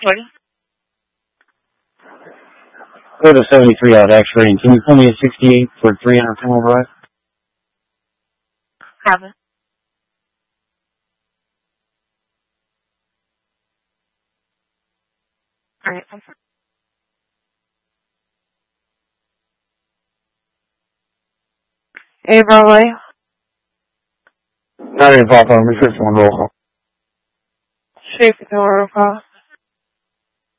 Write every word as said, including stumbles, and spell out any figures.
What? Go to seventy-three out X-ray, and can you pull me a sixty-eight for three hundred Camel Drive? Have it. Alright, I'm sorry. Hey, Broadway. Not even pop on, we just one roll call. Shape the door,